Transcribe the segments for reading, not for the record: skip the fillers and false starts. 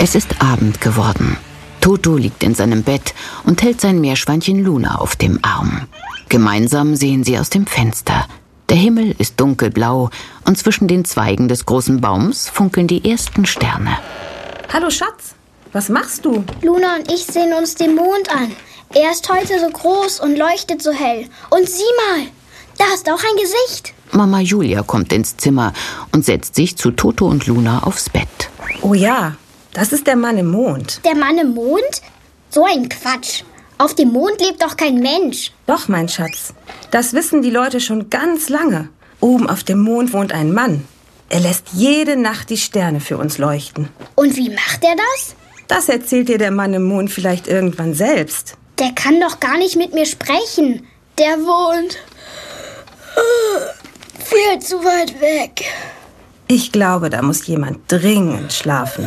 Es ist Abend geworden. Toto liegt in seinem Bett und hält sein Meerschweinchen Luna auf dem Arm. Gemeinsam sehen sie aus dem Fenster. Der Himmel ist dunkelblau und zwischen den Zweigen des großen Baums funkeln die ersten Sterne. Hallo Schatz, was machst du? Luna und ich sehen uns den Mond an. Er ist heute so groß und leuchtet so hell. Und sieh mal, da ist auch ein Gesicht. Mama Julia kommt ins Zimmer und setzt sich zu Toto und Luna aufs Bett. Oh ja, das ist der Mann im Mond. Der Mann im Mond? So ein Quatsch. Auf dem Mond lebt doch kein Mensch. Doch, mein Schatz, das wissen die Leute schon ganz lange. Oben auf dem Mond wohnt ein Mann. Er lässt jede Nacht die Sterne für uns leuchten. Und wie macht er das? Das erzählt dir der Mann im Mond vielleicht irgendwann selbst. Der kann doch gar nicht mit mir sprechen. Der wohnt viel zu weit weg. Ich glaube, da muss jemand dringend schlafen.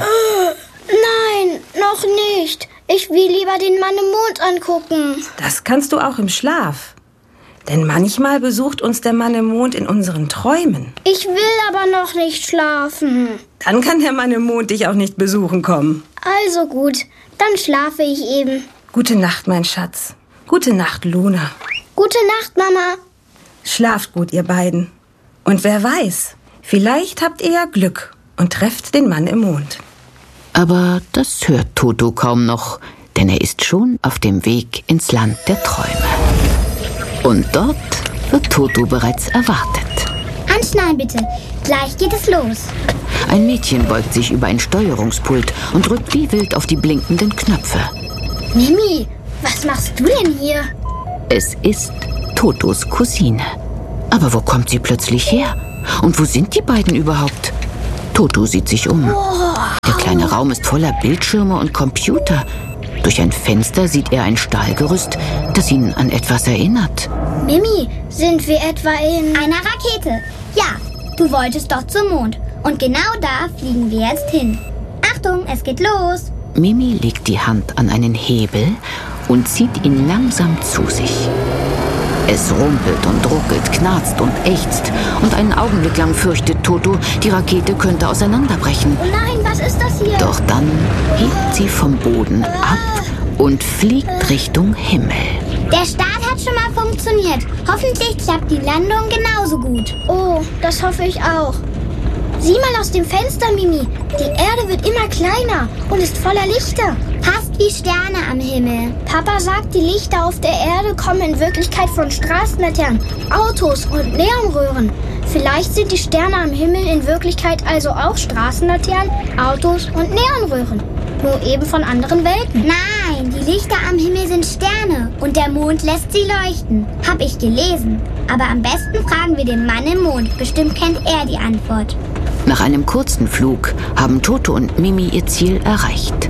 Nein, noch nicht. Ich will lieber den Mann im Mond angucken. Das kannst du auch im Schlaf. Denn manchmal besucht uns der Mann im Mond in unseren Träumen. Ich will aber noch nicht schlafen. Dann kann der Mann im Mond dich auch nicht besuchen kommen. Also gut, dann schlafe ich eben. Gute Nacht, mein Schatz. Gute Nacht, Luna. Gute Nacht, Mama. Schlaft gut, ihr beiden. Und wer weiß, vielleicht habt ihr ja Glück und trefft den Mann im Mond. Aber das hört Toto kaum noch, denn er ist schon auf dem Weg ins Land der Träume. Und dort wird Toto bereits erwartet. Anschnallen bitte, gleich geht es los. Ein Mädchen beugt sich über ein Steuerungspult und drückt wie wild auf die blinkenden Knöpfe. Mimi, was machst du denn hier? Es ist Totos Cousine. Aber wo kommt sie plötzlich her? Und wo sind die beiden überhaupt? Toto sieht sich um. Der kleine Raum ist voller Bildschirme und Computer. Durch ein Fenster sieht er ein Stahlgerüst, das ihn an etwas erinnert. Mimi, sind wir etwa in einer Rakete? Ja, du wolltest doch zum Mond. Und genau da fliegen wir jetzt hin. Achtung, es geht los. Mimi legt die Hand an einen Hebel und zieht ihn langsam zu sich. Es rumpelt und ruckelt, knarzt und ächzt. Und einen Augenblick lang fürchtet Toto, die Rakete könnte auseinanderbrechen. Oh nein, was ist das hier? Doch dann hebt sie vom Boden ab und fliegt Richtung Himmel. Der Start hat schon mal funktioniert. Hoffentlich klappt die Landung genauso gut. Oh, das hoffe ich auch. Sieh mal aus dem Fenster, Mimi. Die Erde wird immer kleiner und ist voller Lichter. Fast wie Sterne am Himmel. Papa sagt, die Lichter auf der Erde kommen in Wirklichkeit von Straßenlaternen, Autos und Neonröhren. Vielleicht sind die Sterne am Himmel in Wirklichkeit also auch Straßenlaternen, Autos und Neonröhren. Nur eben von anderen Welten. Nein, die Lichter am Himmel sind Sterne und der Mond lässt sie leuchten. Hab ich gelesen. Aber am besten fragen wir den Mann im Mond. Bestimmt kennt er die Antwort. Nach einem kurzen Flug haben Toto und Mimi ihr Ziel erreicht.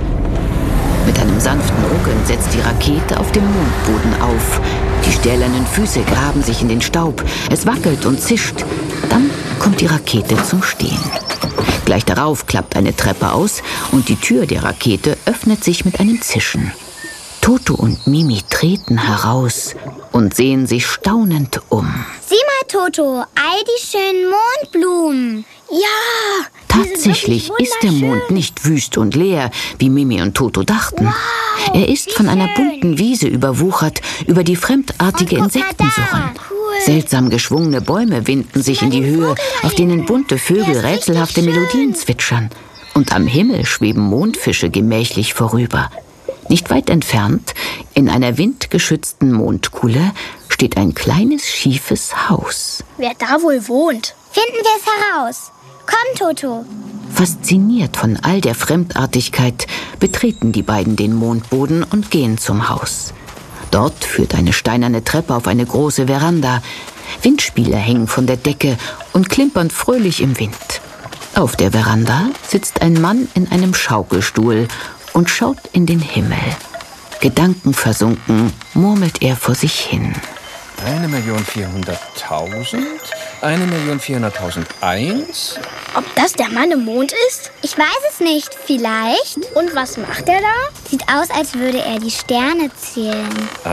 Mit einem sanften Ruckeln setzt die Rakete auf dem Mondboden auf. Die stählernen Füße graben sich in den Staub. Es wackelt und zischt. Dann kommt die Rakete zum Stehen. Gleich darauf klappt eine Treppe aus und die Tür der Rakete öffnet sich mit einem Zischen. Toto und Mimi treten heraus und sehen sich staunend um. Sieh mal, Toto, all die schönen Mondblumen. Ja! Tatsächlich ist der Mond nicht wüst und leer, wie Mimi und Toto dachten. Wow, Er ist von einer bunten Wiese überwuchert, über die fremdartige Insekten surren. Seltsam geschwungene Bäume winden sich in die Höhe, auf denen bunte Vögel rätselhafte Melodien zwitschern. Und am Himmel schweben Mondfische gemächlich vorüber. Nicht weit entfernt, in einer windgeschützten Mondkuhle, steht ein kleines, schiefes Haus. Wer da wohl wohnt? Finden wir es heraus. Komm, Toto. Fasziniert von all der Fremdartigkeit betreten die beiden den Mondboden und gehen zum Haus. Dort führt eine steinerne Treppe auf eine große Veranda. Windspieler hängen von der Decke und klimpern fröhlich im Wind. Auf der Veranda sitzt ein Mann in einem Schaukelstuhl und schaut in den Himmel. Gedankenversunken murmelt er vor sich hin. 1.400.000, 1.400.001. Ob das der Mann im Mond ist? Ich weiß es nicht. Vielleicht? Und was macht er da? Sieht aus, als würde er die Sterne zählen.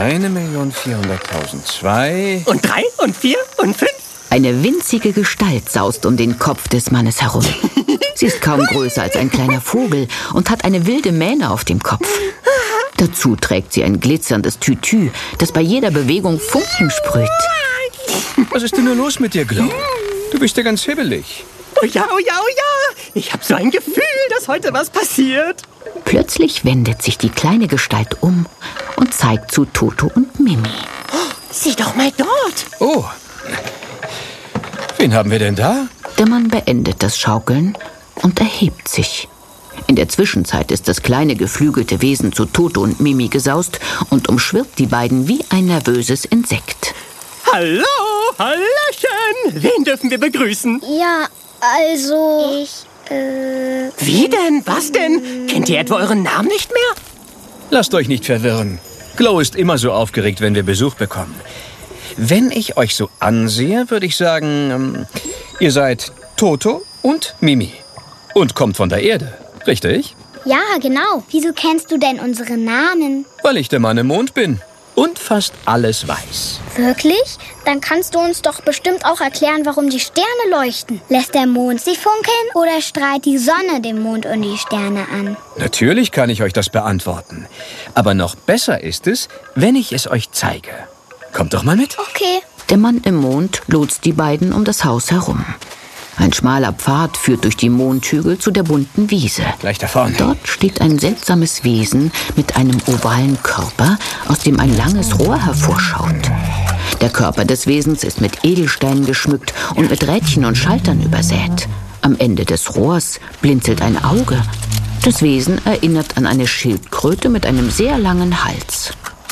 1.400.002. Und 3 und 4 und 5. Eine winzige Gestalt saust um den Kopf des Mannes herum. Sie ist kaum größer als ein kleiner Vogel und hat eine wilde Mähne auf dem Kopf. Dazu trägt sie ein glitzerndes Tütü, das bei jeder Bewegung Funken sprüht. Was ist denn nur los mit dir, Glow? Du bist ja ganz hibbelig. Oh ja, oh ja, oh ja. Ich habe so ein Gefühl, dass heute was passiert. Plötzlich wendet sich die kleine Gestalt um und zeigt zu Toto und Mimi. Sieh doch mal dort. Oh. Wen haben wir denn da? Der Mann beendet das Schaukeln und erhebt sich. In der Zwischenzeit ist das kleine geflügelte Wesen zu Toto und Mimi gesaust und umschwirrt die beiden wie ein nervöses Insekt. Hallo, Hallöchen. Wen dürfen wir begrüßen? Ja, also... Wie denn? Was denn? Kennt ihr etwa euren Namen nicht mehr? Lasst euch nicht verwirren. Glow ist immer so aufgeregt, wenn wir Besuch bekommen. Wenn ich euch so ansehe, würde ich sagen, ihr seid Toto und Mimi. Und kommt von der Erde, richtig? Ja, genau. Wieso kennst du denn unsere Namen? Weil ich der Mann im Mond bin und fast alles weiß. Wirklich? Dann kannst du uns doch bestimmt auch erklären, warum die Sterne leuchten. Lässt der Mond sie funkeln oder strahlt die Sonne den Mond und die Sterne an? Natürlich kann ich euch das beantworten. Aber noch besser ist es, wenn ich es euch zeige. Kommt doch mal mit. Okay. Der Mann im Mond lotst die beiden um das Haus herum. Ein schmaler Pfad führt durch die Mondhügel zu der bunten Wiese. Gleich da vorne. Dort steht ein seltsames Wesen mit einem ovalen Körper, aus dem ein langes Rohr hervorschaut. Der Körper des Wesens ist mit Edelsteinen geschmückt und mit Rädchen und Schaltern übersät. Am Ende des Rohrs blinzelt ein Auge. Das Wesen erinnert an eine Schildkröte mit einem sehr langen Hals.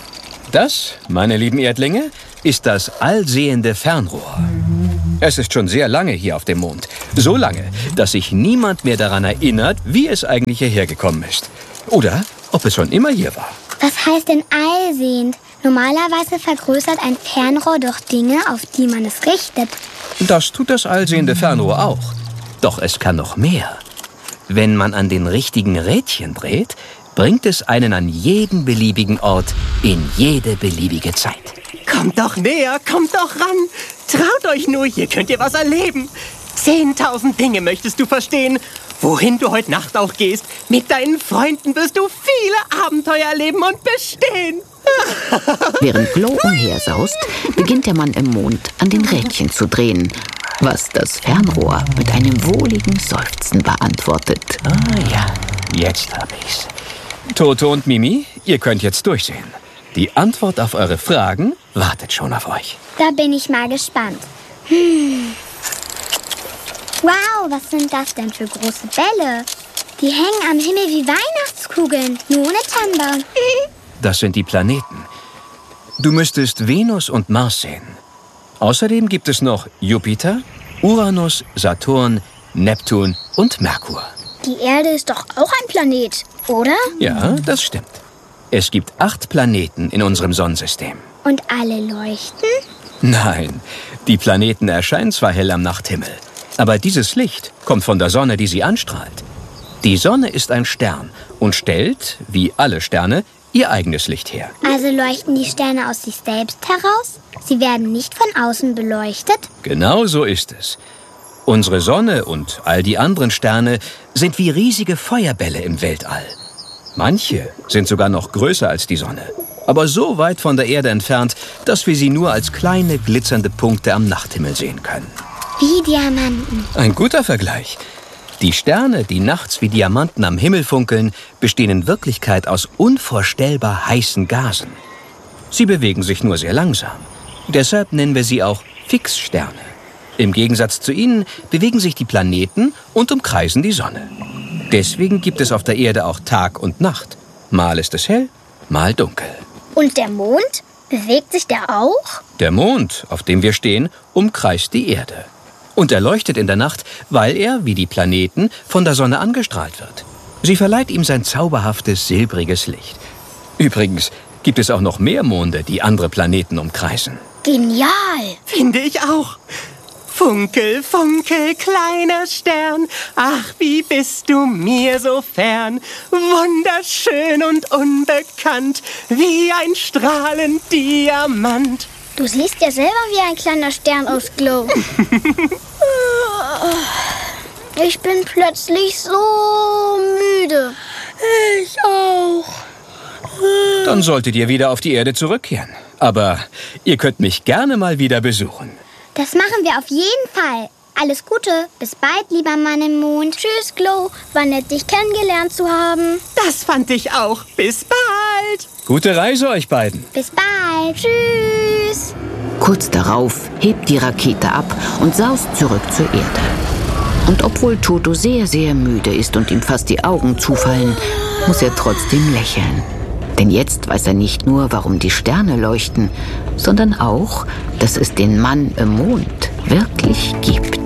Das, meine lieben Erdlinge, ist das allsehende Fernrohr. Es ist schon sehr lange hier auf dem Mond. So lange, dass sich niemand mehr daran erinnert, wie es eigentlich hierher gekommen ist. Oder ob es schon immer hier war. Was heißt denn allsehend? Normalerweise vergrößert ein Fernrohr doch Dinge, auf die man es richtet. Das tut das allsehende Fernrohr auch. Doch es kann noch mehr. Wenn man an den richtigen Rädchen dreht, bringt es einen an jeden beliebigen Ort in jede beliebige Zeit. Kommt doch näher, kommt doch ran. Traut euch nur, hier könnt ihr was erleben. 10.000 Dinge möchtest du verstehen. Wohin du heute Nacht auch gehst, mit deinen Freunden wirst du viele Abenteuer erleben und bestehen. Während Glow umhersaust, beginnt der Mann im Mond an den Rädchen zu drehen, was das Fernrohr mit einem wohligen Seufzen beantwortet. Ah ja, jetzt hab ich's. Toto und Mimi, ihr könnt jetzt durchsehen. Die Antwort auf eure Fragen wartet schon auf euch. Da bin ich mal gespannt. Wow, was sind das denn für große Bälle? Die hängen am Himmel wie Weihnachtskugeln, nur ohne Tannenbaum. Das sind die Planeten. Du müsstest Venus und Mars sehen. Außerdem gibt es noch Jupiter, Uranus, Saturn, Neptun und Merkur. Die Erde ist doch auch ein Planet, oder? Ja, das stimmt. Es gibt 8 Planeten in unserem Sonnensystem. Und alle leuchten? Nein, die Planeten erscheinen zwar hell am Nachthimmel, aber dieses Licht kommt von der Sonne, die sie anstrahlt. Die Sonne ist ein Stern und stellt, wie alle Sterne, ihr eigenes Licht her. Also leuchten die Sterne aus sich selbst heraus? Sie werden nicht von außen beleuchtet? Genau so ist es. Unsere Sonne und all die anderen Sterne sind wie riesige Feuerbälle im Weltall. Manche sind sogar noch größer als die Sonne, aber so weit von der Erde entfernt, dass wir sie nur als kleine glitzernde Punkte am Nachthimmel sehen können. Wie Diamanten. Ein guter Vergleich. Die Sterne, die nachts wie Diamanten am Himmel funkeln, bestehen in Wirklichkeit aus unvorstellbar heißen Gasen. Sie bewegen sich nur sehr langsam. Deshalb nennen wir sie auch Fixsterne. Im Gegensatz zu ihnen bewegen sich die Planeten und umkreisen die Sonne. Deswegen gibt es auf der Erde auch Tag und Nacht. Mal ist es hell, mal dunkel. Und der Mond? Bewegt sich der auch? Der Mond, auf dem wir stehen, umkreist die Erde. Und er leuchtet in der Nacht, weil er, wie die Planeten, von der Sonne angestrahlt wird. Sie verleiht ihm sein zauberhaftes, silbriges Licht. Übrigens gibt es auch noch mehr Monde, die andere Planeten umkreisen. Genial! Finde ich auch. Funkel, funkel, kleiner Stern, ach, wie bist du mir so fern, wunderschön und unbekannt, wie ein strahlend Diamant. Du siehst ja selber wie ein kleiner Stern aus, Glow. Ich bin plötzlich so müde. Ich auch. Dann solltet ihr wieder auf die Erde zurückkehren. Aber ihr könnt mich gerne mal wieder besuchen. Das machen wir auf jeden Fall. Alles Gute. Bis bald, lieber Mann im Mond. Tschüss, Glow. War nett, dich kennengelernt zu haben. Das fand ich auch. Bis bald. Gute Reise euch beiden. Bis bald. Tschüss. Kurz darauf hebt die Rakete ab und saust zurück zur Erde. Und obwohl Toto sehr, sehr müde ist und ihm fast die Augen zufallen, muss er trotzdem lächeln. Denn jetzt weiß er nicht nur, warum die Sterne leuchten, sondern auch, dass es den Mann im Mond wirklich gibt.